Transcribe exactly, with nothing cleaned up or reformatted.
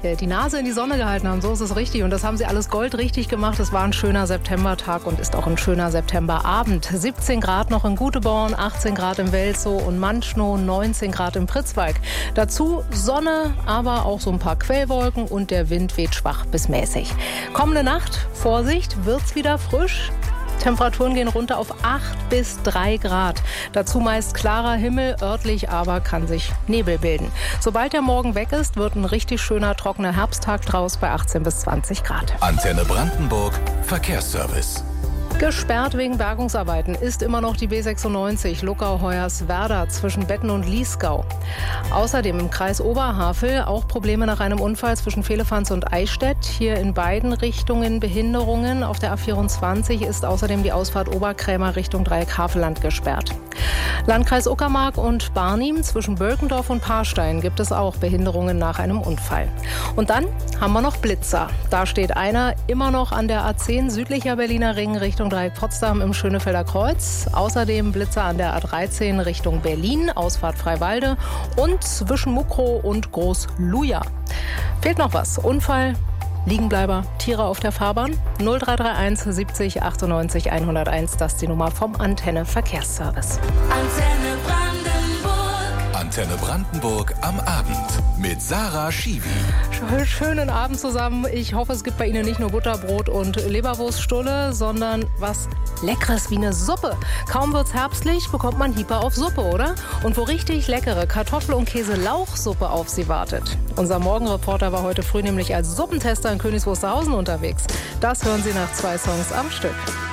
äh, die Nase in die Sonne gehalten haben. So ist es richtig. Und das haben sie alles goldrichtig gemacht. Es war ein schöner Septembertag und ist auch ein schöner Septemberabend. siebzehn Grad noch in Guteborn, achtzehn Grad im Welzow und Manschnow, neunzehn Grad im Pritzwalk. Dazu Sonne, aber auch so ein paar Quellwolken und der Wind weht schwach bis mäßig. Kommende Nacht, Vorsicht, wird's wieder frisch. Temperaturen gehen runter auf acht bis drei Grad. Dazu meist klarer Himmel, örtlich aber kann sich Nebel bilden. Sobald der Morgen weg ist, wird ein richtig schöner, trockener Herbsttag draus bei achtzehn bis zwanzig Grad. Antenne Brandenburg Verkehrsservice. Gesperrt wegen Bergungsarbeiten ist immer noch die B sechsundneunzig Luckau-Hoyerswerda zwischen Betten und Liesgau. Außerdem im Kreis Oberhavel auch Probleme nach einem Unfall zwischen Vehlefanz und Eichstätt. Hier in beiden Richtungen Behinderungen. Auf der A vierundzwanzig ist außerdem die Ausfahrt Oberkrämer Richtung Dreieck-Havelland gesperrt. Landkreis Uckermark und Barnim zwischen Bölkendorf und Paarstein gibt es auch Behinderungen nach einem Unfall. Und dann haben wir noch Blitzer. Da steht einer immer noch an der A zehn südlicher Berliner Ring Richtung Dreieck Potsdam im Schönefelder Kreuz. Außerdem Blitzer an der A dreizehn Richtung Berlin, Ausfahrt Freiwalde und zwischen Mukro und Groß-Luja. Fehlt noch was? Unfall? Liegenbleiber, Tiere auf der Fahrbahn? null drei drei eins siebzig achtundneunzig hunderteins, das ist die Nummer vom Antenne Verkehrsservice. Antenne Brandenburg. Antenne Brandenburg am Abend mit Sarah Schiwi. Schönen Abend zusammen. Ich hoffe, es gibt bei Ihnen nicht nur Butterbrot und Leberwurststulle, sondern was Leckeres wie eine Suppe. Kaum wird's herbstlich, bekommt man Hieper auf Suppe, oder? Und wo richtig leckere Kartoffel- und Käse-Lauchsuppe auf Sie wartet. Unser Morgenreporter war heute früh nämlich als Suppentester in Königs Wusterhausen unterwegs. Das hören Sie nach zwei Songs am Stück.